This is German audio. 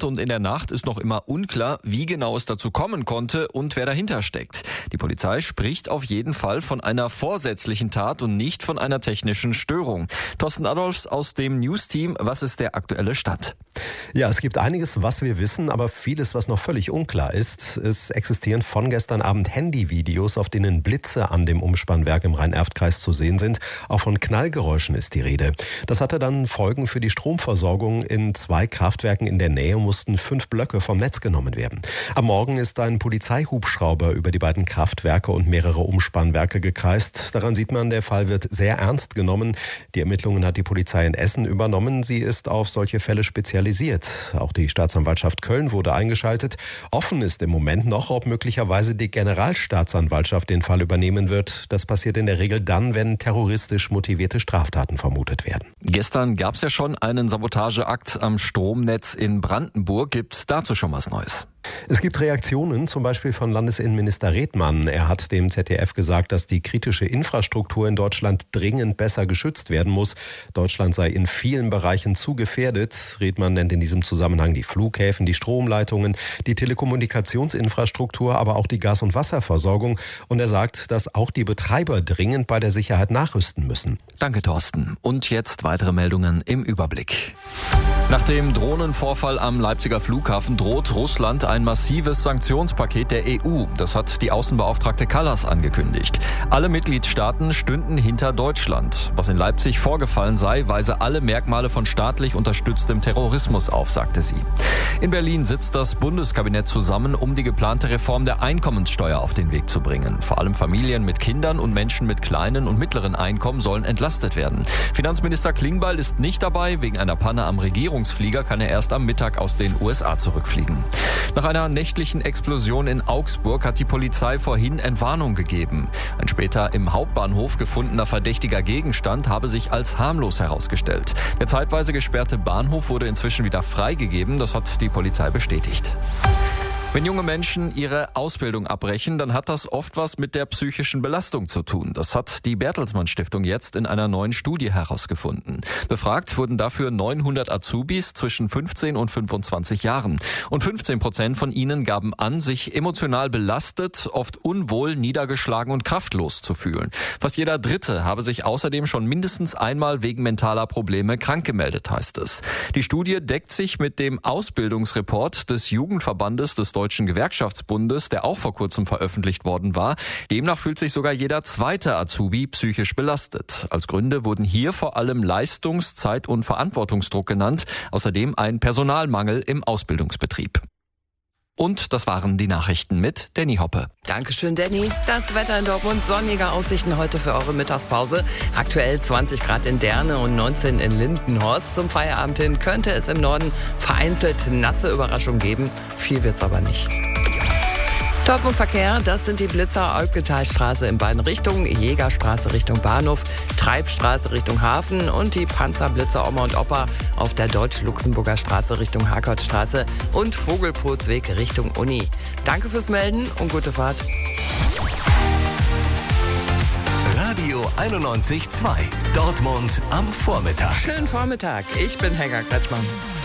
und in der Nacht ist noch immer unklar, wie genau es dazu kommen konnte und wer dahinter steckt. Die Polizei spricht auf jeden Fall von einer vorsätzlichen Tat und nicht von einer technischen Störung. Thorsten Adolfs aus dem News-Team, was ist der aktuelle Stand? Ja, es gibt einiges, was wir wissen, aber vieles, was noch völlig unklar ist. Es existieren von gestern Abend Handyvideos, auf denen Blitze an dem Umspannwerk im Rhein-Erft-Kreis zu sehen sind. Auch von Knallgeräuschen ist die Rede. Das hatte dann Folgen für die Stromversorgung. In 2 Kraftwerken in der Nähe mussten 5 Blöcke vom Netz genommen werden. Am Morgen ist ein Polizeihubschrauber über die beiden Kraftwerke und mehrere Umspannwerke gekreist. Daran sieht man, der Fall wird sehr ernst genommen. Die Ermittlungen hat die Polizei in Essen übernommen. Sie ist auf solche Fälle spezialisiert. Auch die Staatsanwaltschaft Köln wurde eingeschaltet. Offen ist im Moment noch, ob möglicherweise die Generalstaatsanwaltschaft den Fall übernehmen wird. Das passiert in der Regel dann, wenn terroristisch motivierte Straftaten vermutet werden. Gestern gab es ja schon einen Sabotageakt am Stromnetz in Brandenburg. Gibt es dazu schon was Neues? Es gibt Reaktionen, zum Beispiel von Landesinnenminister Redmann. Er hat dem ZDF gesagt, dass die kritische Infrastruktur in Deutschland dringend besser geschützt werden muss. Deutschland sei in vielen Bereichen zu gefährdet. Redmann nennt in diesem Zusammenhang die Flughäfen, die Stromleitungen, die Telekommunikationsinfrastruktur, aber auch die Gas- und Wasserversorgung. Und er sagt, dass auch die Betreiber dringend bei der Sicherheit nachrüsten müssen. Danke, Thorsten. Und jetzt weitere Meldungen im Überblick. Nach dem Drohnenvorfall am Leipziger Flughafen droht Russland ein massives Sanktionspaket der EU. Das hat die Außenbeauftragte Kallas angekündigt. Alle Mitgliedstaaten stünden hinter Deutschland. Was in Leipzig vorgefallen sei, weise alle Merkmale von staatlich unterstütztem Terrorismus auf, sagte sie. In Berlin sitzt das Bundeskabinett zusammen, um die geplante Reform der Einkommenssteuer auf den Weg zu bringen. Vor allem Familien mit Kindern und Menschen mit kleinen und mittleren Einkommen sollen entlastet werden. Finanzminister Klingbeil ist nicht dabei. Wegen einer Panne am Regierungsflieger kann er erst am Mittag aus den USA zurückfliegen. Nach einer nächtlichen Explosion in Augsburg hat die Polizei vorhin Entwarnung gegeben. Ein später im Hauptbahnhof gefundener verdächtiger Gegenstand habe sich als harmlos herausgestellt. Der zeitweise gesperrte Bahnhof wurde inzwischen wieder freigegeben. Das hat die Polizei bestätigt. Wenn junge Menschen ihre Ausbildung abbrechen, dann hat das oft was mit der psychischen Belastung zu tun. Das hat die Bertelsmann Stiftung jetzt in einer neuen Studie herausgefunden. Befragt wurden dafür 900 Azubis zwischen 15 und 25 Jahren. Und 15% von ihnen gaben an, sich emotional belastet, oft unwohl, niedergeschlagen und kraftlos zu fühlen. Fast jeder Dritte habe sich außerdem schon mindestens einmal wegen mentaler Probleme krank gemeldet, heißt es. Die Studie deckt sich mit dem Ausbildungsreport des Jugendverbandes des Deutschen Gewerkschaftsbundes, der auch vor kurzem veröffentlicht worden war. Demnach fühlt sich sogar jeder zweite Azubi psychisch belastet. Als Gründe wurden hier vor allem Leistungs-, Zeit- und Verantwortungsdruck genannt. Außerdem ein Personalmangel im Ausbildungsbetrieb. Und das waren die Nachrichten mit Danny Hoppe. Dankeschön, Danny. Das Wetter in Dortmund, sonnige Aussichten heute für eure Mittagspause. Aktuell 20 Grad in Derne und 19 in Lindenhorst. Zum Feierabend hin könnte es im Norden vereinzelt nasse Überraschungen geben. Viel wird's aber nicht. Top-Verkehr, das sind die Blitzer Olpgethalstraße in beiden Richtungen, Jägerstraße Richtung Bahnhof, Treibstraße Richtung Hafen und die Panzerblitzer Oma und Opa auf der Deutsch-Luxemburger Straße Richtung Harkortstraße und Vogelpolsweg Richtung Uni. Danke fürs Melden und gute Fahrt. Radio 91.2, Dortmund am Vormittag. Schönen Vormittag, ich bin Helga Kretschmann.